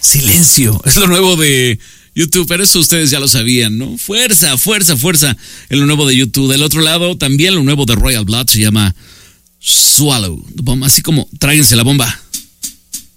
Silencio, es lo nuevo de YouTube, pero eso ustedes ya lo sabían, ¿no? Fuerza, fuerza, fuerza, en lo nuevo de YouTube. Del otro lado, también lo nuevo de Royal Blood se llama Swallow, así como tráiganse la bomba.